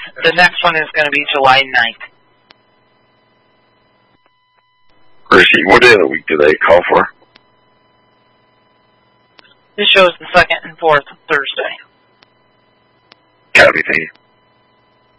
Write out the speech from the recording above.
The next one is going to be July 9th. Chrissy, what day of the week do they call for? This show is the 2nd and 4th Thursday. Copy, thank you.